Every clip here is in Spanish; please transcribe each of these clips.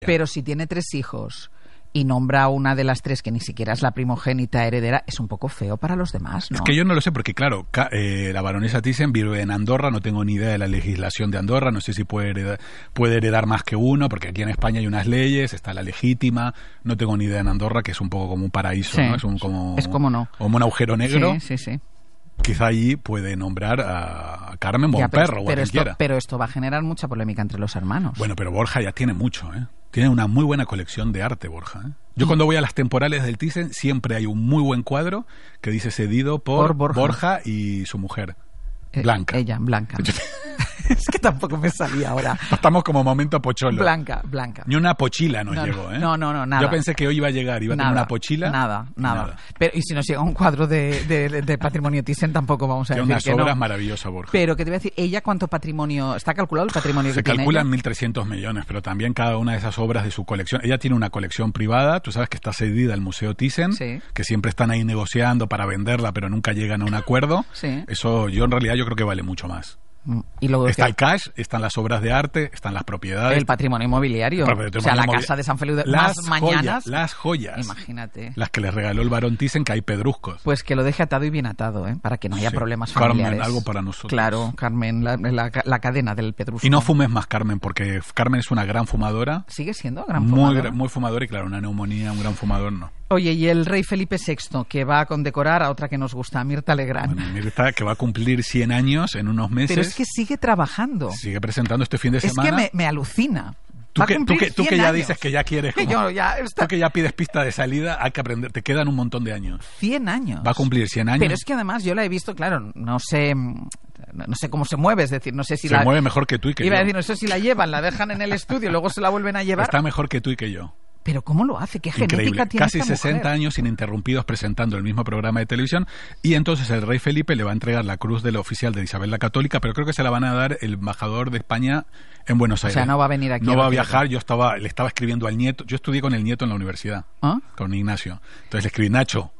Pero si tiene 3 hijos y nombra a una de las 3 que ni siquiera es la primogénita heredera, es un poco feo para los demás, ¿no? Es que yo no lo sé, porque claro, la baronesa Thyssen vive en Andorra, no tengo ni idea de la legislación de Andorra, no sé si puede heredar más que uno, porque aquí en España hay unas leyes, está la legítima, no tengo ni idea en Andorra, que es un poco como un paraíso, sí, ¿no? Es como no. Como un agujero negro. Sí. Quizá allí puede nombrar a Carmen o a un perro o a quien quiera. Pero esto va a generar mucha polémica entre los hermanos. Bueno, pero Borja ya tiene mucho, ¿eh? Tiene una muy buena colección de arte, Borja, ¿eh? Yo cuando voy a las temporales del Thyssen siempre hay un muy buen cuadro que dice cedido por Borja y su mujer, Blanca. Ella, Blanca. Es que tampoco me salía ahora. Estamos como momento pocholo. Blanca. Ni una pochila nos llegó, ¿eh? No, nada. Yo pensé que hoy iba a llegar, iba a tener una pochila. Nada. Pero y si nos llega un cuadro de patrimonio Thyssen, tampoco vamos a decir unas que no. obras maravillosas, Borja. Pero que te voy a decir, ¿ella cuánto patrimonio? ¿Está calculado el patrimonio que tiene? Se calcula en 1.300 millones, pero también cada una de esas obras de su colección. Ella tiene una colección privada, tú sabes que está cedida al Museo Thyssen, sí, que siempre están ahí negociando para venderla, pero nunca llegan a un acuerdo. Sí. Eso yo en realidad yo creo que vale mucho más. Y luego está el cash, están las obras de arte, están las propiedades. El patrimonio inmobiliario. O sea, la casa de San Feliu de Mañanas. Las joyas. Imagínate. Las que les regaló el barón Thyssen, que hay pedruscos. Pues que lo deje atado y bien atado, ¿eh? Para que no haya problemas familiares. Carmen, algo para nosotros. Claro, Carmen, la cadena del pedrusco. Y no fumes más, Carmen, porque Carmen es una gran fumadora. ¿Sigue siendo gran fumadora? Muy fumadora y claro, una neumonía, un gran fumador no. Oye, y el rey Felipe VI, que va a condecorar a otra que nos gusta, a Mirtha Legrand. Bueno, Mirtha, que va a cumplir 100 años en unos meses. Pero es que sigue trabajando. Sigue presentando este fin de semana. Es que me alucina. Tú que ya años. dices que ya quieres, tú que ya pides pista de salida, hay que aprender, te quedan un montón de años. 100 años. Va a cumplir 100 años. Pero es que además yo la he visto, claro, no sé cómo se mueve, es decir, no sé si se mueve mejor que tú y que yo. Iba a decir, no sé si la llevan, la dejan en el estudio y luego se la vuelven a llevar. Está mejor que tú y que yo. Pero ¿cómo lo hace? ¿Qué Increíble. Genética tiene Casi esta 60 mujer? años ininterrumpidos presentando el mismo programa de televisión y entonces el rey Felipe le va a entregar la cruz del oficial de Isabel la Católica, pero creo que se la van a dar el embajador de España en Buenos Aires. O sea, no va a venir aquí. No va a viajar, le estaba escribiendo al nieto, yo estudié con el nieto en la universidad, con Ignacio. Entonces le escribí, Nacho.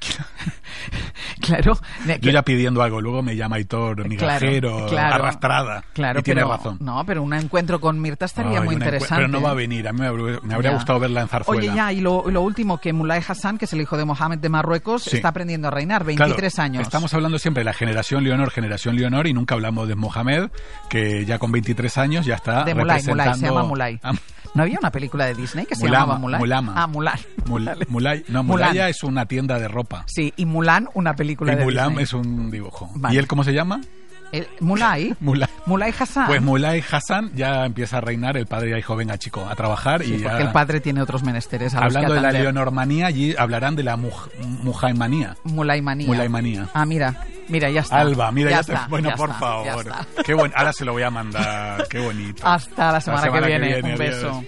Claro. Yo ya pidiendo algo, luego me llama Aitor, migajero, arrastrada. Claro, y tiene razón. No, pero un encuentro con Mirtha estaría muy interesante. Pero no va a venir, a mí me habría gustado verla en Zarzuela. Oye, y lo último, que Mulay Hassan, que es el hijo de Mohammed de Marruecos, está aprendiendo a reinar, 23 años. Estamos hablando siempre de la generación Leonor, y nunca hablamos de Mohamed, que ya con 23 años ya está representando... Mulay, se llama Mulay. ¿No había una película de Disney que se llamaba Mulay? Mulan. Mulan es una tienda de ropa. Sí, y Mulan, una película de Mulan Disney. es un dibujo. Vale. ¿Y él cómo se llama? Mulay Hassan. Pues Mulay Hassan ya empieza a reinar, el padre ya dijo, venga chico, a trabajar. Sí, y porque el padre tiene otros menesteres. Hablando de la Leonormanía, allí hablarán de la Mulaymanía. Mulaymanía. Ah, mira, ya está. Alba, mira, ya está. Bueno, por favor. Qué bueno, ahora se lo voy a mandar, qué bonito. Hasta la semana que viene. Un beso. Adiós.